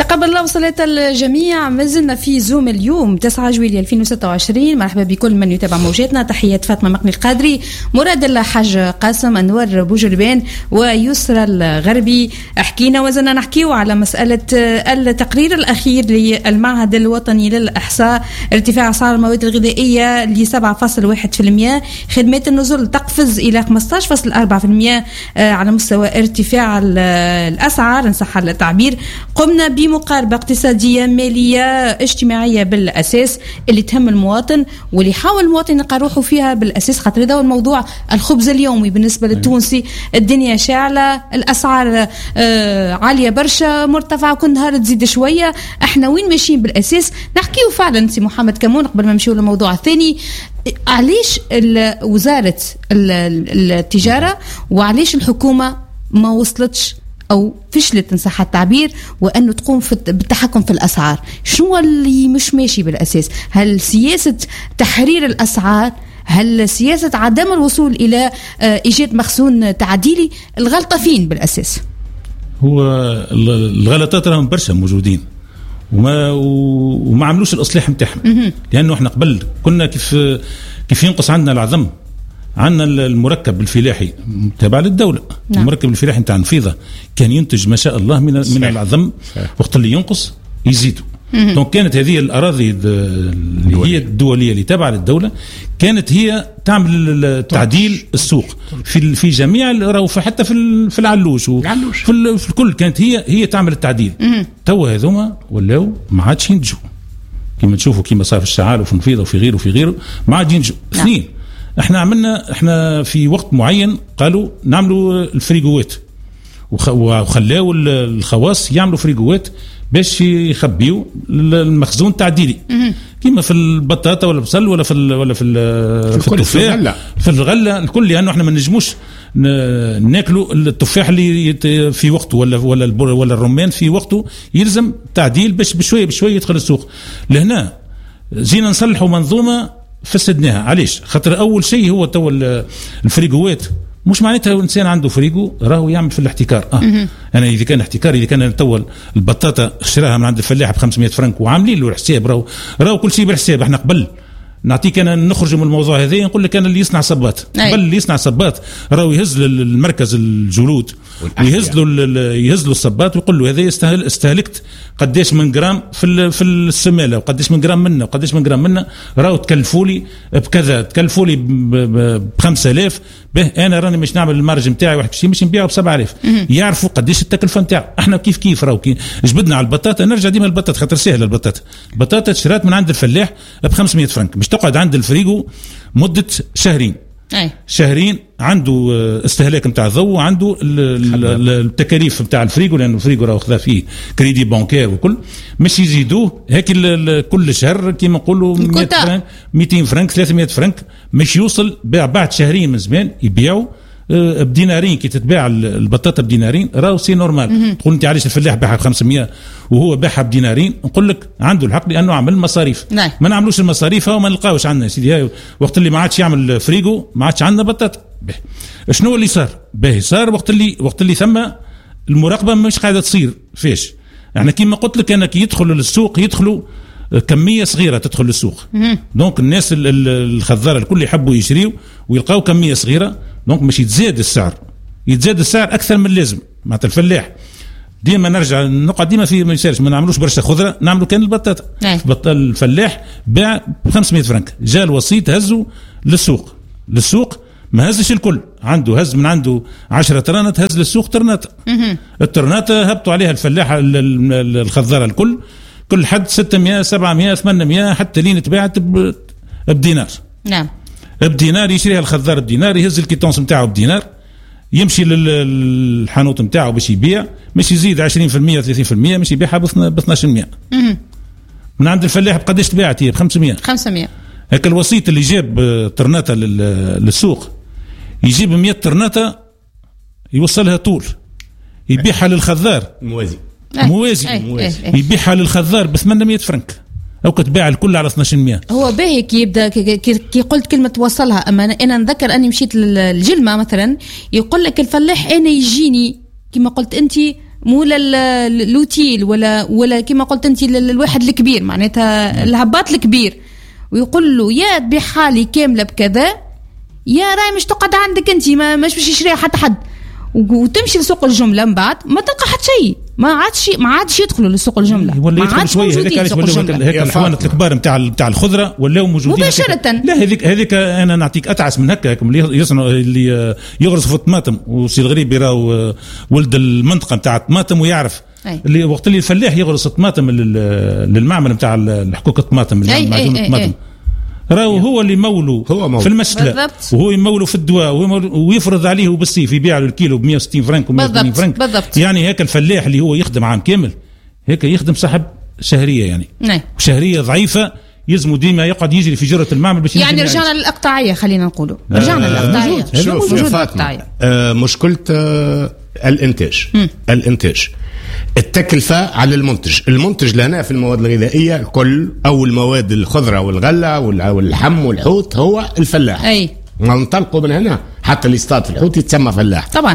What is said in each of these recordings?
تقبل الله وصلاة الجميع. ما زلنا في زوم اليوم 9 جويلية 2026. مرحبا بكل من يتابع موجاتنا. تحيات فاطمة مقني القادري، مراد الحاج قاسم، أنور بوجربان ويسرى الغربي. حكينا وزلنا نحكيو على مسألة التقرير الأخير للمعهد الوطني للإحصاء، ارتفاع أسعار المواد الغذائية ل 7.1%، خدمات النزول تقفز إلى 15.4% على مستوى ارتفاع الأسعار إن صح التعبير. قمنا بمقاربة اقتصادية مالية اجتماعية بالأساس اللي تهم المواطن، واللي حاول المواطن يلقى روحه فيها بالأساس، خاطر هذا هو الموضوع الخبز اليومي بالنسبة للتونسي. الدنيا شاعلة، الأسعار عالية برشا، مرتفعة كل نهار تزيد شوية. احنا وين ماشيين بالأساس؟ نحكيه فعلا سي محمد كمون قبل ما نمشيو للموضوع الثاني. علاش وزارة التجارة وعلاش الحكومة ما وصلتش أو فشلت إن صح التعبير وأنه تقوم بالتحكم في الأسعار؟ شنو اللي مش ماشي بالأساس؟ هل سياسة تحرير الأسعار؟ هل سياسة عدم الوصول إلى إيجاد مخزون تعديلي؟ الغلطة فين بالأساس؟ هو الغلطات راهم برشا موجودين وما عملوش الإصلاح متاعهم. لأنه احنا قبل كنا كيف ينقص عندنا العظم، عندنا المركب الفلاحي تابع للدولة. نعم. المركب الفلاحي نتاع الفيضة كان ينتج ما شاء الله من العظم، وقت اللي ينقص يزيدوا. دونك كانت هذه الأراضي اللي هي الدولية اللي تابعة للدولة كانت هي تعمل تعديل السوق في جميع حتى في العلوش وفي الكل كانت هي تعمل التعديل. توا هذوما ولاو ما عادش ينتجوا كما تشوفوا، كما صار في الشعال وفي الفيضة وفي غيره ما عاد ينتجوا. اثنين، احنا في وقت معين قالوا نعملوا الفريقوات وخلاو الخواص يعملوا فريقوات باش يخبيوا المخزون التعديلي، كيما في البطاطا ولا البصل ولا في التفاح في الغله الكل، لانه احنا ما نجموش ناكلوا التفاح اللي في وقته ولا الرمان في وقته، يلزم تعديل باش بشويه يدخل السوق. لهنا جينا نصلحوا منظومه فسدناها. علاش؟ خاطر اول شيء هو تو الفريقوات مش معناتها الانسان عنده فريقو راهو يعمل في الاحتكار. انا اذا كان احتكار، اذا كان تو البطاطا اشتراها من عند الفلاح ب 500 فرنك وعاملين له الحساب، راهو كل شيء بالحساب. احنا قبل نعطيك انا نخرج من الموضوع هذا، نقول لك انا اللي يصنع صباط قبل اللي يصنع صباط راهو يهز للمركز الجلود ويهز له الصباط ويقول له هذا استهلكت قداش من جرام في السماله، وقداش من جرام منه وقداش من جرام منه، راهو تكلفوا لي بكذا، تكلفوا لي ب 5000. به انا راني مش نعمل المارج نتاعي واحد شيء مش نبيعه ب 7000. يعرفوا قداش التكلفه نتاعو. احنا كيف راهو جبدنا على البطاطا. نرجع ديما البطاطا خاطر سهله. البطاطا تشرات من عند الفلاح ب 500 فرنك باش تقعد عند الفريقو مدة شهرين عنده استهلاك نتاع الضوء، عنده التكاليف نتاع الفريقو، لأنه الفريقو راه خذا فيه كريدي بانكير وكل، مش يزيدوه هيك كل شهر كيما نقولوا 100 فرنك 200 فرنك 300 فرنك، مش يوصل بعد شهرين من زمان يبيعوا بدينارين. كي تتباع البطاطا بدينارين راهو سي نورمال. تقول انت علاش الفلاح باعها ب 500 وهو باعها بدينارين؟ نقول لك عنده الحق لانه عمل مصاريف. ما نعملوش المصاريف وما نلقاوش عندنا سيدي. وقت اللي ما عادش يعمل فريقو ما عادش عندنا بطاطا. شنو اللي صار؟ صار وقت اللي ثم المراقبه مش قاعده تصير. فيش احنا كيما قلت لك انا كي يدخلوا للسوق يدخلوا كميه صغيره تدخل للسوق. دونك الناس الخضار الكل يحبوا يشريوا ويلقاو كميه صغيره، دونك مش يتزاد السعر اكثر من اللازم. معناتها الفلاح ديما نرجع نقعد ديما في ما يسالش، ما نعملوش برشا خضره، نعملوا كان البطاطا. الفلاح باع ب 500 فرنك، جاء الوسيط هزوا للسوق ما هزش الكل، هز من عنده 10 طرانات، هز للسوق طرنات. الطرنات هبطوا عليها الفلاح الخضار الكل، كل حد 600 700 800 حتى لين تباعت بدينار. نعم، بدينار يشريها الخضار بدينار، يهز الكيتونس نتاعو بدينار، يمشي للحانوت نتاعو باش يبيع، مش يزيد 20% 30%، مش يبيعها ب 12%. من عند الفلاح بقداش تباعت هي؟ ب 500. هيك الوسيط اللي جاب طرناته للسوق يجيب 100 طرناته يوصلها طول، يبيعها للخضار موازي. يبيعها للخضار ب 800 فرنك او كتباع الكل على 1200. هو باهي كي يبدا كي قلت كلمه وصلها. اما انا نذكر اني مشيت للجلمه مثلا، يقول لك الفلاح انا يجيني كما قلت انت مولا اللوتيل ولا كما قلت انت الواحد الكبير معناتها الهباط الكبير ويقول له يا تبيع حالي كامله بكذا يا راي مش تقعد عندك انت مش باش يشريها حتى حد وتمشي لسوق الجمله من بعد ما تلقى حتى شيء ما عادش يدخلوا لسوق الجمله ولا يدخل شويه هذيك هيك الحوانت الكبار نتاع الخضره ولاو موجودين مباشره. لا هذيك انا نعطيك اتعس من هكا اللي يغرس في الطماطم وسي الغريب يراو ولد المنطقه نتاع الطماطم ويعرف اللي وقت اللي الفلاح يغرس الطماطم للمعمل نتاع الحقوق الطماطم معجون الطماطم راهو هو اللي مولو في المشتله وهو يمولو في الدواء ويفرض عليه بالصيف يبيع له الكيلو ب 160 فرنك و 180 فرنك بالضبط. يعني هيك الفلاح اللي هو يخدم عام كامل هيك يخدم صاحب شهريه يعني شهرية ضعيفة يلزموا ديما يقعد يجري في جرة المعمل باش يعني رجعنا للإقطاعية خلينا نقولوا رجعنا للإقطاعية. شوف يا فاطمة مشكلة الإنتاج التكلفة على المنتج لهنا في المواد الغذائية الكل أو المواد الخضرة والغلة واللحم والحوت هو الفلاح. ننطلقوا من هنا حتى اللي يصطاد في الحوت يتسمى فلاح طبعا.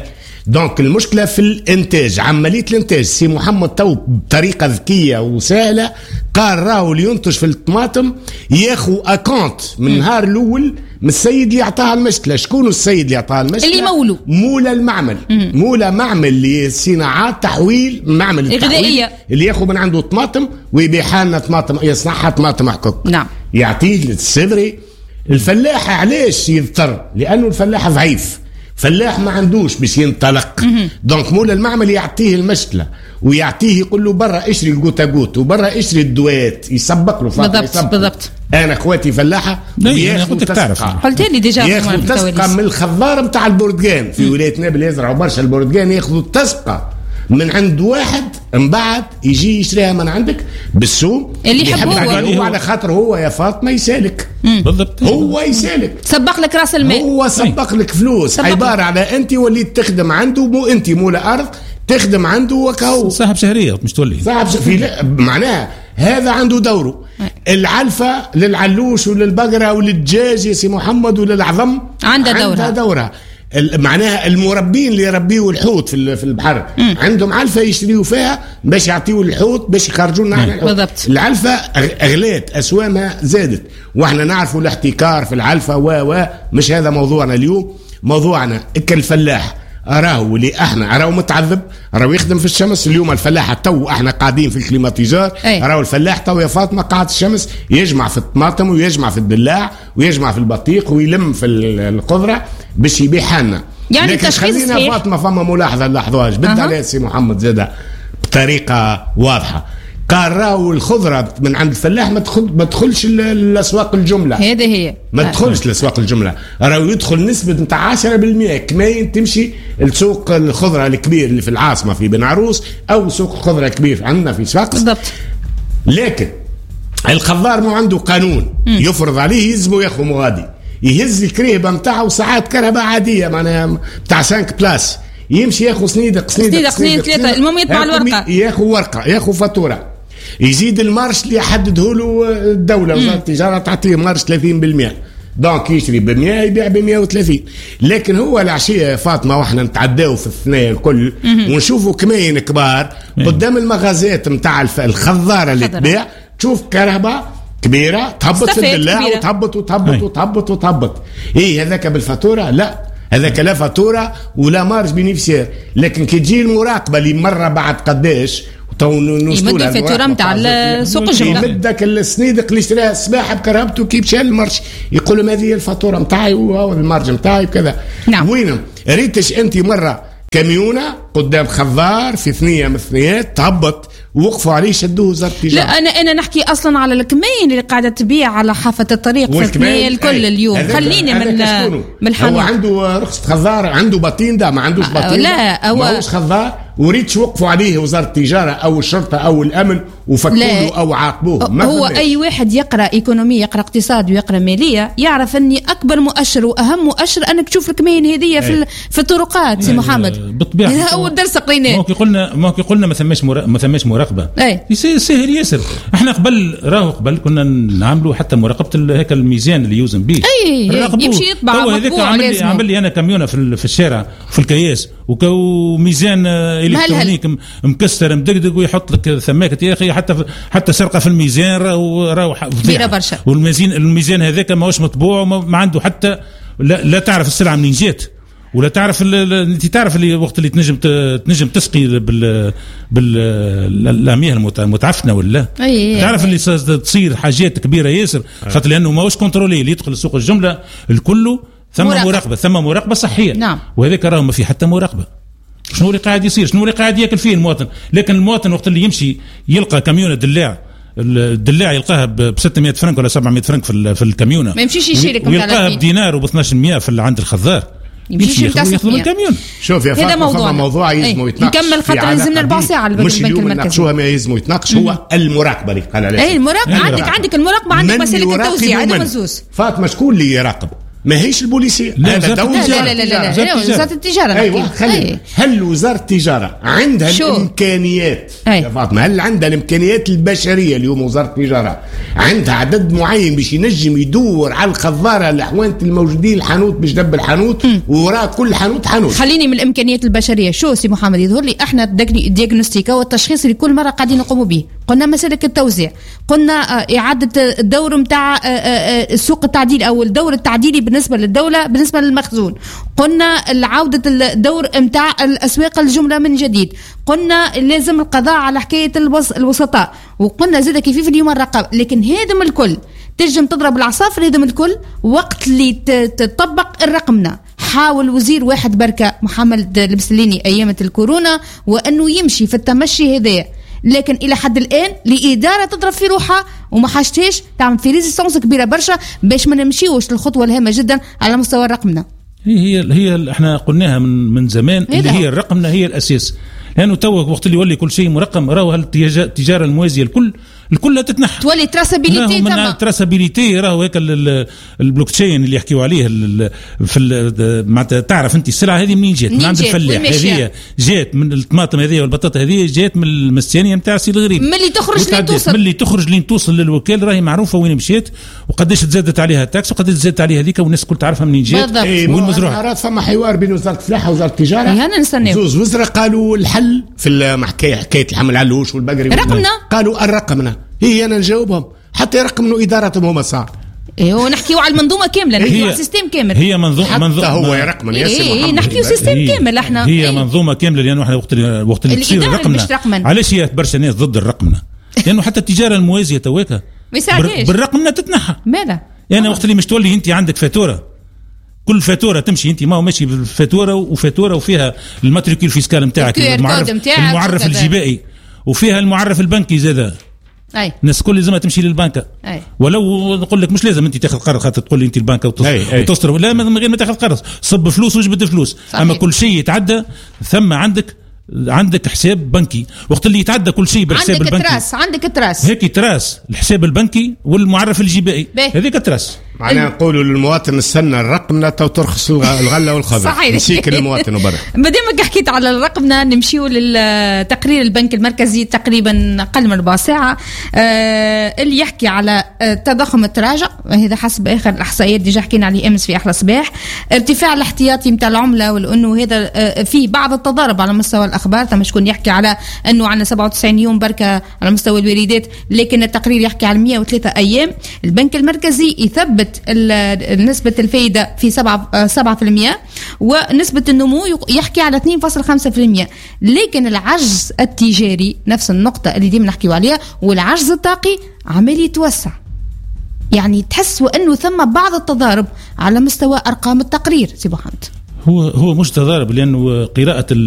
دونك المشكلة في الانتاج عملية الانتاج. سي محمد تو بطريقة ذكية وسهلة قال راهو اللي ينتج في الطماطم ياخو اكونت من النهار الاول من السيد اللي يعطاها المشتلة. شكون السيد اللي يعطاها المشتلة؟ اللي مولو مولا المعمل. مولا معمل لصناعات تحويل معمل التحويل اللي ياخو من عنده طماطم ويبيعها لنا طماطم يصنعها طماطم حقوق. نعم. يعطيه للسبري. الفلاح علاش يضطر؟ لانه الفلاح ضعيف، فلاح ما عندوش باش ينطلق. دونك مولا المعمل يعطيه المشتله ويعطيه يقول له برا اشري الجوتا جوت وبرا اشري الدوات يسبق له بالضبط. انا اخواتي فلاحه ياخذوا تسقى قلت لي ديجا ياخذوا تسقى من الخضار نتاع البرتقال في ولايه نابل يزرعوا برشا البرتقال ياخذوا التسقى من عند واحد من بعد يجي يشريها من عندك بالسوق اللي يحبه هو على خاطر هو يا فاطمه يسالك بالضبط هو يسالك سبق لك راس المال هو سبق لك فلوس عباره على انت وليت تخدم عنده مو انت مولا ارض تخدم عنده وكهو صاحب شهريه مش تولي صاحب معناها هذا عنده دوره. العلفة للعلوش وللبقرة وللدجاج يا سي محمد وللعظم عندها دورها. معناها المربين اللي يربيوا الحوت في البحر عندهم علفة يشتريوا فيها باش يعطيوا الحوت باش يخرجوا لنا الحوت. العلفة أغلات أسوامها زادت واحنا نعرفوا الاحتكار في العلفة مش هذا موضوعنا اليوم. موضوعنا الفلاح راهو اللي احنا راهو متعذب راهو يخدم في الشمس. اليوم الفلاح تو احنا قاعدين في الكليماتيزور راهو الفلاح تو يا فاطمه قاعد في الشمس يجمع في الطماطم ويجمع في الدلاع ويجمع في البطيخ ويلم في الخضره باش يبيعها لنا. يعني لكن خلينا فاطمه فما ملاحظه نلاحظوهاش بدها على سي محمد زاده بطريقه واضحه. قال راهو الخضره من عند الفلاح ما تدخلش الاسواق الجمله. هذه هي ما تدخلش الاسواق الجمله راهو يدخل نسبه نتاع 10% كماين تمشي السوق الخضره الكبير اللي في العاصمه في بن عروس او سوق الخضره كبير عندنا في صفاقس بالضبط. لكن الخضار ما عنده قانون يفرض عليه يلزمه ياخذ مغادي يهز الكريبه نتاعه ساعات كهرباء عاديه معناها بتاع 5 بلاس يمشي ياخذ سنيدق 3 المهم يطبع الورقه ياخذ ورقه ياخذ فاتوره يزيد المارش اللي يحدده له الدوله وزاره التجاره تعطيه مارش 30%. دونك يشري ب 100 يبيع ب 130. لكن هو العشيه يا فاطمه واحنا نتعداو في الثنايا الكل ونشوفوا كمين كبار قدام المغازات نتاع الخضاره اللي تبيع تشوف كهرباء كبيره تهبط في الدلاع وتهبط ايه هذاك بالفاتوره؟ لا هذاك لا فاتوره ولا مارج بينيفيسير. لكن كي تجي المراقبه اللي مره بعد قداش يمد الفاتوره نتاع سوق الجمله يمدك السنيدق اللي اشتراها الصباح بكرهبته كي مشى المارش يقول لهم هذه الفاتوره نتاعي وهو المارج نتاعي وكذا. نعم. وين ريتش انت مره كاميونه قدام خضار في ثنيه من الثنيات تهبط ووقفوا عليه شدوه وزاره التجاره. لا انا نحكي اصلا على الكمين اللي قاعده تبيع على حافه الطريق في الثنيه الكل اليوم. خليني من الحانوت. هو عنده رخصه خضار عنده باطين ده ما عندوش باطين لا هو ماهوش خضار وريتش وقفوا عليه وزاره التجاره او الشرطه او الامن وفكوه او عاقبوه. هو اي واحد يقرا ايكونوميه يقرا اقتصاد ويقرا ماليه يعرف اني اكبر مؤشر واهم مؤشر انك تشوف الكمين هذه في الطرقات. سي محمد بالطبيعه هذا اول درس قريناه. ما قلنا ما ثماش مراقبه سهل ياسر. احنا قبل كنا نعملوا حتى مراقبه هيك الميزان اللي يوزن به يمشي يطبع هذاك عمل لي انا كاميونه في الشارع في الكياس وميزان الكترونيك مكسر مدقدق ويحط لك ثماك يا اخي حتى سرقه في الميزان راهو كبيره برشا. والميزان هذاك ماهوش مطبوع وما عنده حتى لا تعرف السلعه منين جات ولا تعرف انت تعرف اللي وقت اللي تنجم تسقي بالمياه المتعفنه ولا تعرف اللي تصير حاجات كبيره ياسر خاطر لانه ماهوش كنترولي اللي يدخل السوق الجمله الكل ثم مراقبه صحيه. نعم. وهذاك راه ما في حتى مراقبه. شنو اللي قاعد يصير؟ شنو اللي قاعد ياكل فيه المواطن؟ لكن المواطن وقت اللي يمشي يلقى كاميونه الدلاع يلقاها ب 600 فرنك ولا 700 فرنك في الكاميونه ما يمشيش يشيلك ويلقاها بدينار وب 1200 في عند الخضار يمشي ياخذ من الكاميون. شوف يا فاطمه موضوع يلزم يتناقش نكمل خاطر لازمنا 4 ساعه مش اليوم نناقشوها ما يلزم يتناقش هو المراقبه اللي قال عليها المراقبه عندك المراقبه عندك مساله التوزيع هذا مزوز. فاطمه شكون اللي يراقب؟ ما هيش البوليسيه هذا دور لا وزاره التجاره. ايوه هل وزاره التجاره عندها الامكانيات يا فاطمه؟ هل عندها الامكانيات البشريه اليوم وزاره التجاره عندها عدد معين باش ينجم يدور على الخضاره الاحوانت الموجودين الحانوت باش دب الحانوت ووراء كل حانوت خليني من الامكانيات البشريه. شو سي محمد يظهر لي احنا الدياغنوستيكا والتشخيص اللي كل مره قاعدين نقوموا به قلنا مسالك التوزيع قلنا اعاده الدور نتاع السوق التعديل او الدور التعديلي بالنسبه للدوله بالنسبه للمخزون قلنا عوده الدور نتاع الاسواق الجمله من جديد قلنا لازم القضاء على حكايه الوسطاء وقلنا زاد كيف اليوم الرقابه. لكن هذم الكل تنجم تضرب العصافر هذم الكل وقت اللي تطبق الرقمنه. حاول وزير واحد بركه محمد البسليني ايام الكورونا وانه يمشي في التمشي هذايا لكن الى حد الان الاداره تضرب في روحها وما حاجتش تعمل في ريزيستانس كبيره برشا باش ما نمشيوش للخطوه الهامه جدا على مستوى الرقمنه. هي احنا قلناها من زمان اللي هي الرقمنه هي الاساس لانه تو وقت اللي يولي كل شيء مرقم راهو التجاره الموازيه الكل لا تتنحى تولي تراسابيليتي تمام تراسابيليتي راهو هيك البلوك تشين اللي يحكيوا عليه في معناتها تعرف انت السلعه هذه منين جات من عند الفلاح هذه جات من الطماطم هذه والبطاطا هذه جات من المستانيه نتاع سي الغريب ملي تخرج لين توصل للوكيل راهي معروفه وين مشيت وقداش تزادت عليها التاكس وقداش تزادت عليها هذيك والناس الكل تعرفها منين جات وين مزروعه. فما حوار بين وزاره الفلاحه ووزاره التجاره انا نستناو زوز وزراء قالوا الحل في حكايه الحمل علوش والبقري رقمنا قالوا الرقمنا هي انا نجاوبهم حتى يرقموا ادارتهم هما صار ونحكيو على المنظومه كامله نحكيو على سيستم كامل هي منظومه هو يرقم نحكيو سيستم كامل احنا هي منظومه كامله لانه احنا وقت اللي تصير رقمنا علاش هي برشا ناس ضد الرقمنه لانه حتى التجاره الموازيه تويكا بالرقمنه تتنحى ماذا يعني وقت اللي مش تولي انت عندك فاتوره كل فاتوره تمشي انت ما هو ماشي بالفاتوره وفيها الماتريكول فيسكال نتاعك المعرف الجبائي وفيها المعرف البنكي زاده الناس كل لازم تمشي للبنكه ولو نقول لك مش لازم انت تاخذ قرض خاطر تقول لي انت البنكه وتصرف لا من غير ما تاخذ قرض صب فلوس وجبد فلوس صحيح. اما كل شيء يتعدى ثم عندك حساب بنكي وقت اللي يتعدى كل شيء بالحساب البنكي عندك تراس هيك تراس الحساب البنكي والمعرف الجبائي هذيك تراس معناها نقولوا للمواطن استنى الرقمنه تو ترخص الغله والخضر نسيك المواطن وبرا. ما دامك حكيت على الرقمنه نمشيو للتقرير البنك المركزي تقريبا اقل من ربع ساعه اللي يحكي على تضخم التراجع هذا حسب اخر الاحصائيات ديجا حكينا عليه امس في احلى صباح ارتفاع الاحتياطي نتاع العمله ولانه هذا فيه بعض التضارب على مستوى الاخبار تم شكون يحكي على انه عندنا 97 يوم بركه على مستوى الواردات لكن التقرير يحكي على 103 ايام. البنك المركزي يثبت نسبة الفائدة في 7% ونسبة النمو يحكي على 2.5%. لكن العجز التجاري نفس النقطة اللي ديما نحكيو عليها والعجز الطاقي عمال يتوسع يعني تحس وأنه ثم بعض التضارب على مستوى أرقام التقرير سي محمد. هو مش تضارب لأنه قراءة